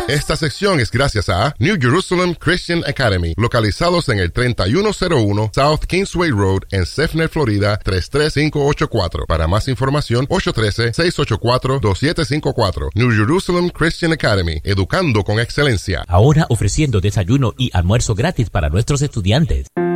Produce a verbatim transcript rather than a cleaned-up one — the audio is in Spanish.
Esta sección es gracias a New Jerusalem Christian Academy, localizados en el treinta y uno cero uno South Kingsway Road en Sefner, Florida tres tres cinco ocho cuatro. Para más información, ocho uno tres, seis ocho cuatro, dos siete cinco cuatro. New Jerusalem Christian Academy, educando con excelencia. Ahora ofreciendo desayuno y almuerzo gratis para nuestros estudiantes.